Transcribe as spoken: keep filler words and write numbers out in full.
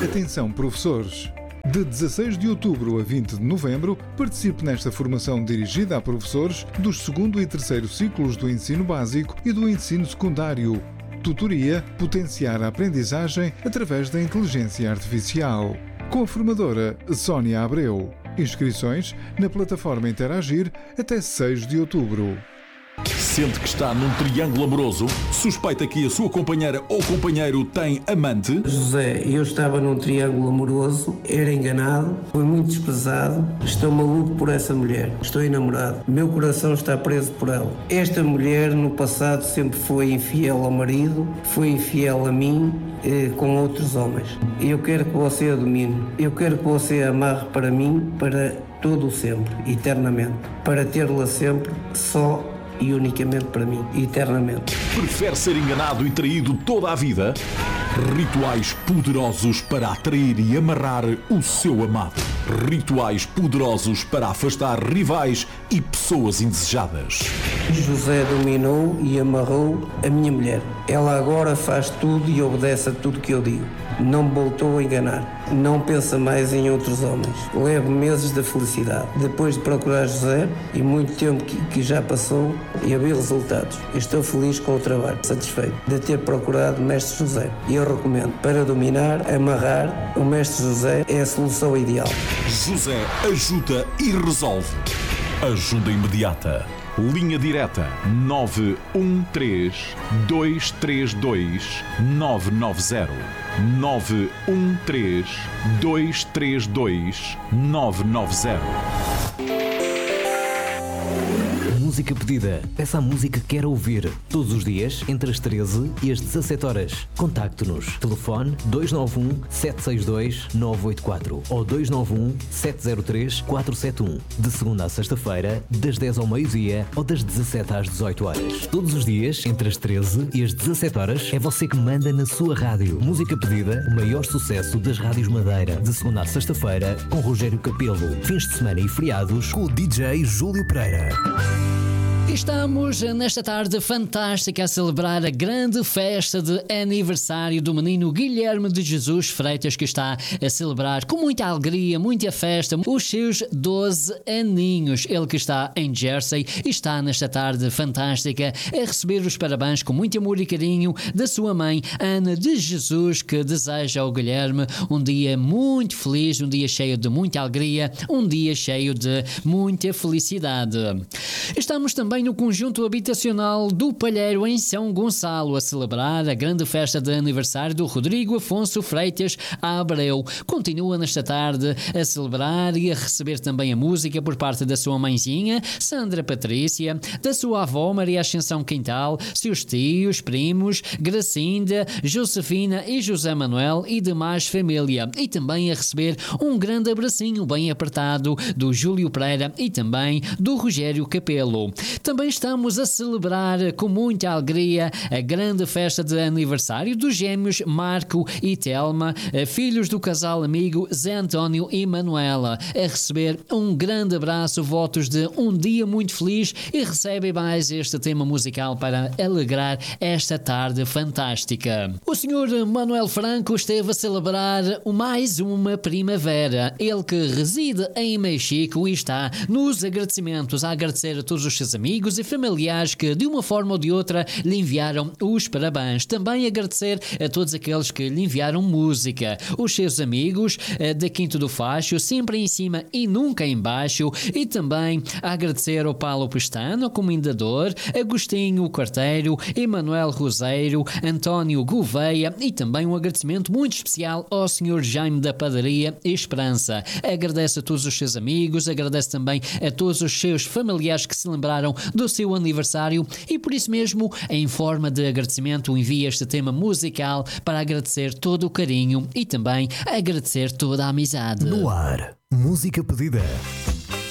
Atenção, professores! De dezasseis de outubro a vinte de novembro, participe nesta formação dirigida a professores dos segundo e terceiro ciclos do ensino básico e do ensino secundário. Tutoria Potenciar a aprendizagem através da inteligência artificial. Com a formadora Sónia Abreu. Inscrições na plataforma Interagir até seis de outubro. Sente que está num triângulo amoroso? Suspeita que a sua companheira ou companheiro tem amante? José, eu estava num triângulo amoroso, era enganado, fui muito desprezado, estou maluco por essa mulher, estou enamorado, meu coração está preso por ela. Esta mulher no passado sempre foi infiel ao marido, foi infiel a mim, eh, com outros homens. Eu quero que você a domine, eu quero que você a amarre para mim, para todo o sempre, eternamente, para tê-la sempre só e unicamente para mim, eternamente. Prefere ser enganado e traído toda a vida? Rituais poderosos para atrair e amarrar o seu amado. Rituais poderosos para afastar rivais e pessoas indesejadas. José dominou e amarrou a minha mulher. Ela agora faz tudo e obedece a tudo que eu digo. Não me voltou a enganar. Não pensa mais em outros homens. Levo meses da felicidade. Depois de procurar José, e muito tempo que, que já passou, e haver resultados. Estou feliz com o trabalho, satisfeito de ter procurado o Mestre José. E eu recomendo, para dominar, amarrar, o Mestre José é a solução ideal. José ajuda e resolve. Ajuda imediata. Linha direta nove um três, dois três dois, nove nove zero. nove um três, dois três dois, nove nove zero. Música pedida. Peça a música que quer ouvir. Todos os dias, entre as treze e as dezassete horas. Contacte-nos. Telefone dois nove um, sete seis dois, nove oito quatro ou dois nove um, sete zero três, quatro sete um. De segunda a sexta-feira, das dez ao meio-dia ou das dezassete às dezoito horas. Todos os dias, entre as treze e as dezassete horas, é você que manda na sua rádio. Música pedida, o maior sucesso das rádios Madeira. De segunda a sexta-feira, com Rogério Capelo. Fins de semana e feriados, com o D J Júlio Pereira. Estamos nesta tarde fantástica a celebrar a grande festa de aniversário do menino Guilherme de Jesus Freitas, que está a celebrar com muita alegria, muita festa, os seus doze aninhos. Ele que está em Jersey e está nesta tarde fantástica a receber os parabéns com muito amor e carinho da sua mãe, Ana de Jesus, que deseja ao Guilherme um dia muito feliz, um dia cheio de muita alegria, um dia cheio de muita felicidade. Estamos também no conjunto habitacional do Palheiro em São Gonçalo a celebrar a grande festa de aniversário do Rodrigo Afonso Freitas Abreu. Continua nesta tarde a celebrar e a receber também a música por parte da sua mãezinha, Sandra Patrícia, da sua avó Maria Ascensão Quintal, seus tios, primos, Gracinda, Josefina e José Manuel e demais família. E também a receber um grande abracinho bem apertado do Júlio Pereira e também do Rogério Capelo. Também estamos a celebrar com muita alegria a grande festa de aniversário dos gêmeos Marco e Telma, filhos do casal amigo Zé António e Manuela, a receber um grande abraço, votos de um dia muito feliz, e recebem mais este tema musical para alegrar esta tarde fantástica. O senhor Manuel Franco esteve a celebrar mais uma primavera, ele que reside em Mexico e está nos agradecimentos a agradecer a todos os seus amigos e familiares que de uma forma ou de outra lhe enviaram os parabéns. Também agradecer a todos aqueles que lhe enviaram música, os seus amigos da Quinto do Facho, sempre em cima e nunca em baixo, e também agradecer ao Paulo Pestano, comendador, Agostinho Quarteiro, Emanuel Roseiro, António Gouveia, e também um agradecimento muito especial ao senhor Jaime da Padaria Esperança. Agradece a todos os seus amigos, agradece também a todos os seus familiares que se lembraram do seu aniversário, e por isso mesmo, em forma de agradecimento, envia este tema musical para agradecer todo o carinho e também agradecer toda a amizade. No ar, música pedida.